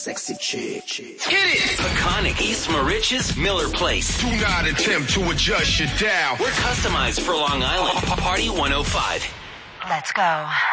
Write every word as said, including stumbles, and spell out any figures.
sexy chick. Hit it! Peconic, East Moriches, Miller Place. Do not attempt to adjust your dial. We're customized for Long Island. Party one oh five. Let's go.